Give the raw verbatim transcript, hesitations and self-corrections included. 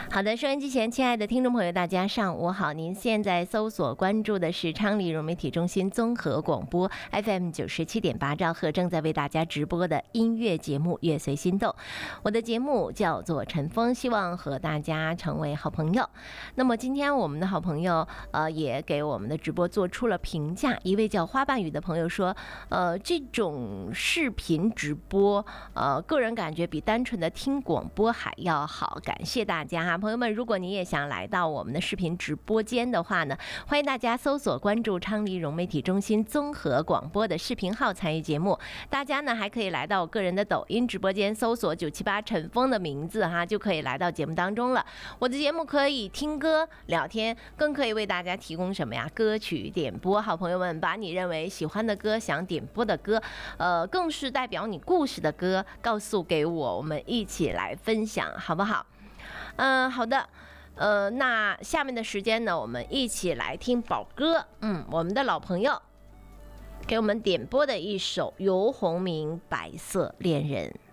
好的，收音机前亲爱的听众朋友，大家上午好！您现在搜索关注的是昌黎融媒体中心综合广播 F M 九十七点八兆赫，正在为大家直播的音乐节目《乐随心动》。我的节目叫做陈峰，希望和大家成为好朋友。那么今天我们的好朋友呃也给我们的直播做出了评价，一位叫花瓣雨的朋友说，呃这种视频直播，呃个人感觉比单纯的听广播还要好，感谢大家哈。朋友们，如果你也想来到我们的视频直播间的话呢，欢迎大家搜索关注昌黎融媒体中心综合广播的视频号参与节目。大家呢还可以来到我个人的抖音直播间，搜索九七八陈峰的名字哈，就可以来到节目当中了。我的节目可以听歌聊天，更可以为大家提供什么呀？歌曲点播。好朋友们，把你认为喜欢的歌、想点播的歌，呃，更是代表你故事的歌，告诉给我，我们一起来分享，好不好？嗯、呃，好的。呃，那下面的时间呢，我们一起来听宝哥，嗯，我们的老朋友给我们点播的一首游鸿明《白色恋人》。